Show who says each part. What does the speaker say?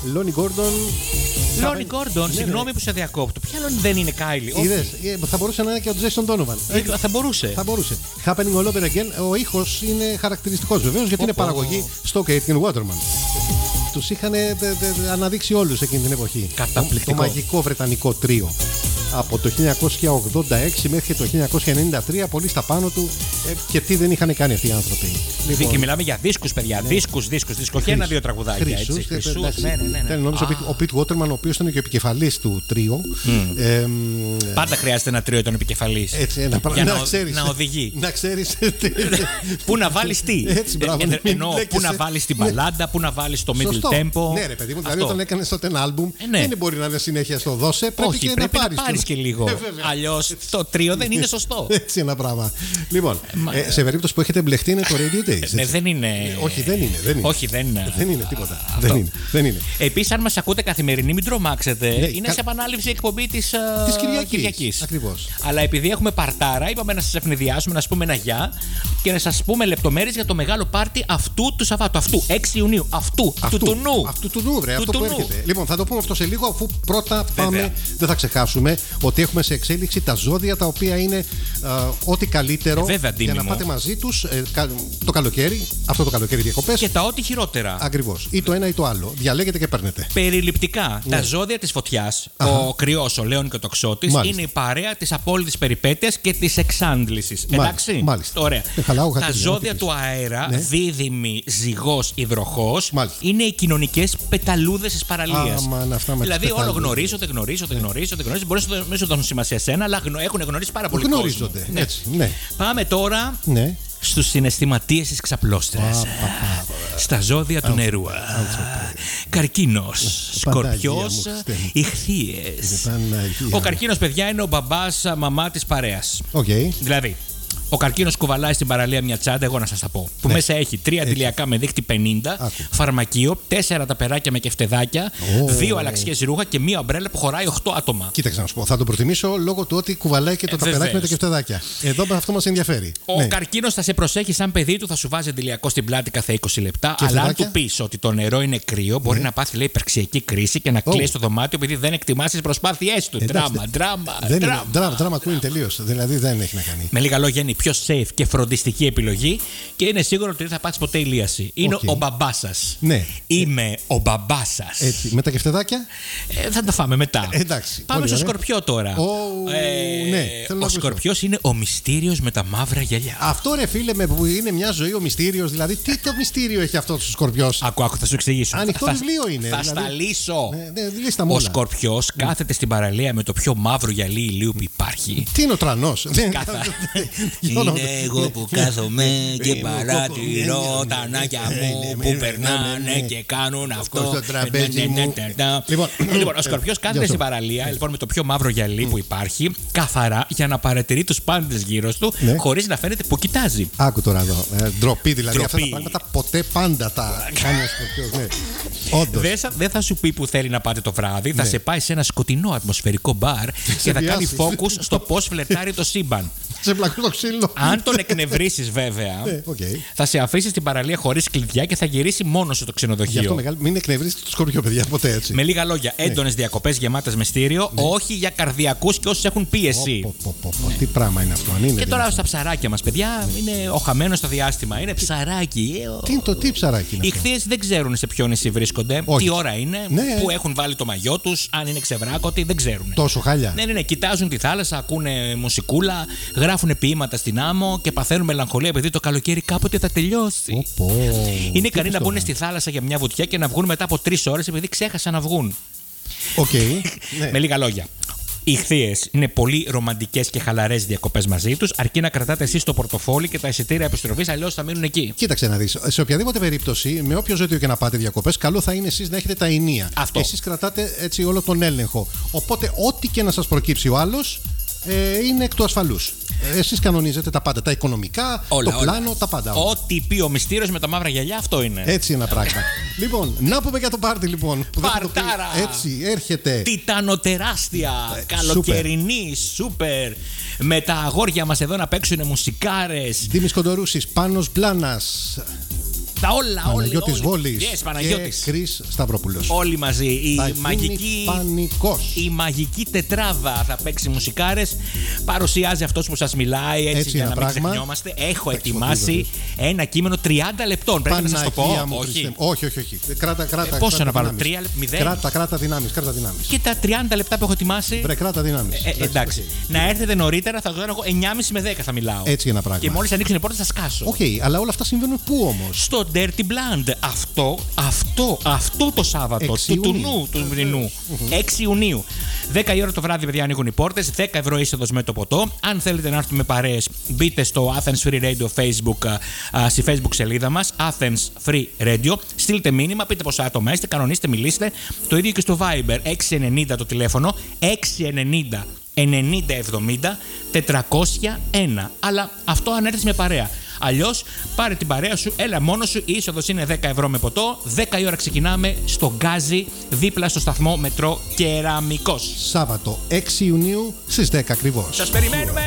Speaker 1: Λόνι Γκόρντον.
Speaker 2: Λόνι Γκόρντον, συγγνώμη που σε διακόπτω. Ποια Λόνι δεν είναι Κάιλι?
Speaker 1: Είδες, θα μπορούσε να είναι και ο Τζέισον Ντόνοβαν.
Speaker 2: Θα μπορούσε.
Speaker 1: Θα μπορούσε. Happening all over again. Ο ήχος είναι χαρακτηριστικός βεβαίως γιατί είναι παραγωγή στο Aitken Waterman. Τους είχαν αναδείξει όλους εκείνη την εποχή.
Speaker 2: Καταπληκτικό.
Speaker 1: Το μαγικό βρετανικό τρίο. Από το 1986 μέχρι το 1993, πολύ στα πάνω του, και τι δεν είχαν κάνει αυτοί οι άνθρωποι.
Speaker 2: Λοιπόν, και μιλάμε για δίσκους, παιδιά. Ναι. Δίσκους. Όχι ένα-δύο τραγουδάκια.
Speaker 1: Χρυσούς. Νόμιζα ο Πιτ Waterman, ο οποίος ήταν και ο επικεφαλής του τρίου.
Speaker 2: Πάντα χρειάζεται ένα τρίο τον επικεφαλής. Για να οδηγεί.
Speaker 1: Να ξέρεις.
Speaker 2: Πού να βάλεις τι. Ενώ πού να βάλεις την μπαλάντα, πού να βάλεις το middle tempo.
Speaker 1: Ναι, ρε παιδί μου, δηλαδή όταν έκανες τότε ένα άλμπουμ, δεν μπορεί να είναι συνέχεια στο δώσε. Πρέπει να πάρεις
Speaker 2: και λίγο. Αλλιώς το τρίο δεν είναι σωστό.
Speaker 1: Έτσι ένα πράγμα. Λοιπόν, σε περίπτωση που έχετε μπλεχτεί είναι το Radio Days.
Speaker 2: Ναι, δεν είναι.
Speaker 1: Όχι, δεν είναι.
Speaker 2: Όχι, δεν είναι.
Speaker 1: Δεν είναι τίποτα. Δεν είναι.
Speaker 2: Επίσης, αν μας ακούτε καθημερινή, μην τρομάξετε. Είναι σε επανάληψη εκπομπή της Κυριακής.
Speaker 1: Ακριβώς.
Speaker 2: Αλλά επειδή έχουμε παρτάρα, είπαμε να σας ευνηδιάσουμε, να σας πούμε ένα γεια και να σας πούμε λεπτομέρειες για το μεγάλο πάρτι αυτού του Σαββάτου. Αυτού, 6 Ιουνίου. Αυτού του νου.
Speaker 1: Αυτού του νου, βρε. Αυτό που έρχεται. Λοιπόν, θα το πούμε αυτό σε λίγο, αφού πρώτα πάμε. Δεν θα ξεχάσουμε ότι έχουμε σε εξέλιξη τα ζώδια τα οποία είναι ό,τι καλύτερο για να πάτε μαζί τους το καλοκαίρι, αυτό το καλοκαίρι διακοπές.
Speaker 2: Και τα ό,τι χειρότερα.
Speaker 1: Ακριβώς. Ή το ένα ή το άλλο. Διαλέγετε και παίρνετε.
Speaker 2: Περιληπτικά. Τα ζώδια της φωτιάς, ο Κρυός, ο Λέων και ο Τοξότης, είναι η παρέα της απόλυτης περιπέτειας και της εξάντλησης. Εντάξει.
Speaker 1: Μάλιστα.
Speaker 2: Ωραία. Τα ζώδια του αέρα, Δίδυμη, Ζυγός, Υδροχός, είναι οι κοινωνικές πεταλούδες της παραλίας. Δηλαδή, όλο γνωρίζονται. Μπορεί να μην σου δώσουν σημασία σε ένα, αλλά έχουν γνωρίσει πάρα πολύ κόσμο.
Speaker 1: Γνωρίζονται. Έτσι, ναι.
Speaker 2: Πάμε τώρα στους συναισθηματίες της ξαπλώστρας. Στα ζώδια του νερού. Καρκίνος, Σκορπιός, Ιχθύες. Ο καρκίνος, παιδιά, είναι ο μπαμπάς μαμά της παρέας. Δηλαδή, ο καρκίνος κουβαλάει στην παραλία μια τσάντα, εγώ να σας τα πω. Που μέσα έχει 3 αντιλιακά με δείκτη 50, φαρμακείο, 4 ταπεράκια με κεφτεδάκια, 2 αλλαξιές ρούχα και μία ομπρέλα που χωράει 8 άτομα.
Speaker 1: Κοίταξε να σου πω, θα το προτιμήσω λόγω του ότι κουβαλάει και το ταπεράκι με τα κεφτεδάκια. Εδώ αυτό μας ενδιαφέρει.
Speaker 2: Ο καρκίνος θα σε προσέχει σαν παιδί του, θα σου βάζει αντιλιακό στην πλάτη κάθε 20 λεπτά. Αλλά αν του πεις ότι το νερό είναι κρύο, μπορεί να πάθει, λέει, υπερξιακή κρίση και να κλείσει το δωμάτιο επειδή δεν εκτιμά τις προσπάθειές του.
Speaker 1: Δράμα queen τελείως. Δηλαδή δεν έχει να κάνει.
Speaker 2: Με λίγα λόγια, είναι η πιο safe και φροντιστική επιλογή και είναι σίγουρο ότι δεν θα πάθεις ποτέ ηλίαση. Είναι ο μπαμπάς σας.
Speaker 1: Ναι.
Speaker 2: Είμαι ο μπαμπάς σας.
Speaker 1: Έτσι. Με τα κεφτεδάκια.
Speaker 2: Θα τα φάμε μετά.
Speaker 1: Εντάξει.
Speaker 2: Πάμε στο Σκορπιό τώρα.
Speaker 1: Ναι,
Speaker 2: ο Σκορπιός είναι ο μυστήριος με τα μαύρα γυαλιά.
Speaker 1: Αυτό, ρε φίλε, που είναι μια ζωή ο μυστήριος. Δηλαδή, τι το μυστήριο έχει αυτό ο Σκορπιός.
Speaker 2: Άκου, θα σου εξηγήσω.
Speaker 1: Ανοιχτό βιβλίο είναι.
Speaker 2: Θα στα λύσω.
Speaker 1: Ο
Speaker 2: Σκορπιός κάθεται στην παραλία με το πιο μαύρο γυαλί ηλίου που υπάρχει.
Speaker 1: Τι είναι ο τρανός.
Speaker 2: Είναι εγώ που κάθομαι και παρατηρώ τα νάκια μου που περνάνε και κάνουν αυτό. Λοιπόν, ο Σκορπιός κάθεται στην παραλία με το πιο μαύρο γυαλί που υπάρχει, καθαρά, για να παρατηρεί τους πάντες γύρω του, χωρίς να φαίνεται που κοιτάζει.
Speaker 1: Άκου τώρα εδώ. Ντροπή δηλαδή. Αυτά τα πράγματα ποτέ πάντα τα κάνει ο Σκορπιός.
Speaker 2: Δεν θα σου πει που θέλει να πάτε το βράδυ, θα σε πάει σε ένα σκοτεινό ατμοσφαιρικό μπαρ και θα κάνει focus στο πώς φλερτάρει το σύμπαν.
Speaker 1: Σε πλακού το ξύλο.
Speaker 2: Αν τον εκνευρίσεις, βέβαια, θα σε αφήσει στην παραλία χωρίς κλειδιά και θα γυρίσει μόνος στο ξενοδοχείο.
Speaker 1: Γι' αυτό μην εκνευρίσετε το Σκορπιό, παιδιά, ποτέ έτσι.
Speaker 2: Με λίγα λόγια, έντονες διακοπές γεμάτες μυστήριο, όχι για καρδιακούς και όσους έχουν πίεση.
Speaker 1: Τι πράγμα είναι αυτό, αν είναι.
Speaker 2: Και τώρα στα ψαράκια μας, παιδιά, είναι ο χαμένος στο διάστημα. Είναι ψαράκι.
Speaker 1: Τι ψαράκι είναι.
Speaker 2: Οι Ιχθύες δεν ξέρουν σε ποιο νησί βρίσκονται, τι ώρα είναι, που έχουν βάλει το μαγιό τους, αν είναι ξεβράκωτοι, δεν ξέρουν.
Speaker 1: Τόσο χάλια.
Speaker 2: Ναι, κοιτάζουν τη θάλασσα, ακούνε μουσικούλα, γράφουν ποίηματα στην άμμο και παθαίνουν μελαγχολία επειδή το καλοκαίρι κάποτε θα τελειώσει. Είναι ικανοί να μπουν στη θάλασσα για μια βουτιά και να βγουν μετά από 3 ώρες επειδή ξέχασαν να βγουν. Με λίγα λόγια. Οι Ιχθύες είναι πολύ ρομαντικές και χαλαρές διακοπές μαζί τους, αρκεί να κρατάτε εσείς το πορτοφόλι και τα εισιτήρια επιστροφής, αλλιώς θα μείνουν εκεί.
Speaker 1: Κοίταξε να δεις. Σε οποιαδήποτε περίπτωση, με όποιο ζώδιο και να πάτε διακοπές, καλό θα είναι εσείς να έχετε τα ενία. Εσείς κρατάτε έτσι όλο τον έλεγχο. Οπότε, ό,τι και να σας προκύψει ο άλλος, είναι εκ του ασφαλούς. Εσείς κανονίζετε τα πάντα. Τα οικονομικά, το πλάνο, τα πάντα.
Speaker 2: Ό,τι πει ο μυστήριος με τα μαύρα γυαλιά, αυτό είναι.
Speaker 1: Έτσι ένα πράγμα. Λοιπόν, να πούμε για το πάρτι λοιπόν.
Speaker 2: Παρτάρα!
Speaker 1: Έτσι, έρχεται.
Speaker 2: Τιτανοτεράστια, καλοκαιρινή, σούπερ. Με τα αγόρια μας εδώ να παίξουν μουσικάρες.
Speaker 1: Δήμης Κοντορούσης, Πάνος Πλάνας.
Speaker 2: Παναγιώτα, όλα.
Speaker 1: Παναγιώτης Βόλης
Speaker 2: και
Speaker 1: Κρίς Σταυρόπουλος.
Speaker 2: Όλοι μαζί.
Speaker 1: Πανικός.
Speaker 2: Η μαγική τετράδα θα παίξει μουσικάρες. Παρουσιάζει αυτός που σας μιλάει, έτσι για να μην ξεχνιόμαστε. Έχω ετοιμάσει ένα κείμενο 30 λεπτών. Πρέπει να σας το πω.
Speaker 1: Όχι. Κράτα.
Speaker 2: Πόσο να βάλω, 3
Speaker 1: Κράτα δυνάμεις.
Speaker 2: Και τα 30 λεπτά που έχω ετοιμάσει.
Speaker 1: Κράτα δυνάμεις.
Speaker 2: Εντάξει. Να έρθετε νωρίτερα, θα δω εγώ 9.30 με 10 θα μιλάω.
Speaker 1: Έτσι ένα πράγμα.
Speaker 2: Και μόλις ανοίξουν οι πόρτες θα σκάσω.
Speaker 1: Οκ, αλλά όλα αυτά συμβαίνουν πού όμως?
Speaker 2: Στο Dirty Blonde. Αυτό το Σάββατο του μηνού. 6 Ιουνίου. 10 η ώρα το βράδυ, παιδιά, ανοίγουν οι πόρτες. 10 ευρώ είσοδος με το ποτό. Αν θέλετε να έρθουμε με παρέες, μπείτε στο Athens Free Radio Facebook, στη Facebook σελίδα μας, Athens Free Radio. Στείλτε μήνυμα, πείτε πόσα άτομα είστε, κανονίστε, μιλήστε. Το ίδιο και στο Viber, 690 το τηλέφωνο, 690 9070 401. Αλλά αυτό αν έρθεις με παρέα. Αλλιώς πάρε την παρέα σου, έλα μόνος σου. Η είσοδος είναι 10 ευρώ με ποτό. 10 η ώρα ξεκινάμε στο Γκάζι, δίπλα στο σταθμό μετρό Κεραμικός.
Speaker 1: Σάββατο 6 Ιουνίου στις 10 ακριβώς.
Speaker 2: Σας περιμένουμε.